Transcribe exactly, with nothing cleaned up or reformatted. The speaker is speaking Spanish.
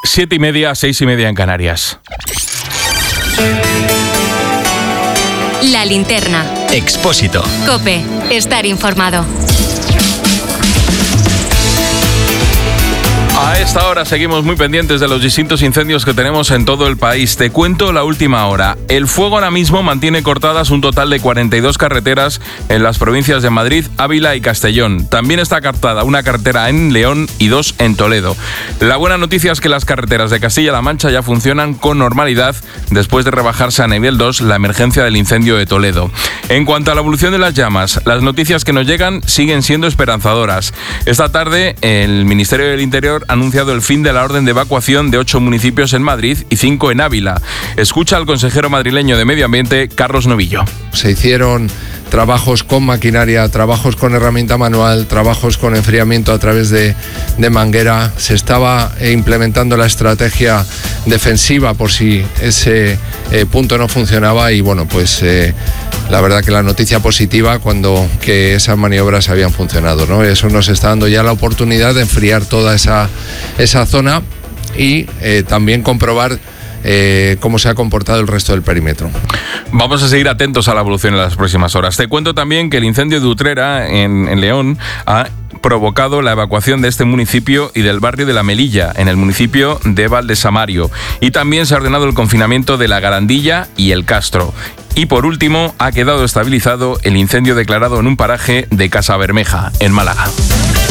Siete y media, seis y media en Canarias. La linterna. Expósito. COPE. Estar informado. A esta hora seguimos muy pendientes de los distintos incendios que tenemos en todo el país. Te cuento la última hora. El fuego ahora mismo mantiene cortadas un total de cuarenta y dos carreteras en las provincias de Madrid, Ávila y Castellón. También está cortada una carretera en León y dos en Toledo. La buena noticia es que las carreteras de Castilla-La Mancha ya funcionan con normalidad después de rebajarse a nivel dos la emergencia del incendio de Toledo. En cuanto a la evolución de las llamas, las noticias que nos llegan siguen siendo esperanzadoras. Esta tarde el Ministerio del Interior ha anunciado el fin de la orden de evacuación de ocho municipios en Madrid y cinco en Ávila. Escucha al consejero madrileño de Medio Ambiente, Carlos Novillo. Se hicieron trabajos con maquinaria, trabajos con herramienta manual, trabajos con enfriamiento a través de, de manguera. Se estaba implementando la estrategia defensiva por si ese eh, punto no funcionaba y bueno, pues eh, la verdad que la noticia positiva cuando que esas maniobras habían funcionado, ¿no? Eso nos está dando ya la oportunidad de enfriar toda esa, esa zona y eh, también comprobar Eh, cómo se ha comportado el resto del perímetro. Vamos a seguir atentos a la evolución en las próximas horas. Te cuento también que el incendio de Utrera en, en León ha provocado la evacuación de este municipio y del barrio de La Melilla, en el municipio de Valdesamario. Y también se ha ordenado el confinamiento de La Garandilla y El Castro. Y por último, ha quedado estabilizado el incendio declarado en un paraje de Casa Bermeja, en Málaga.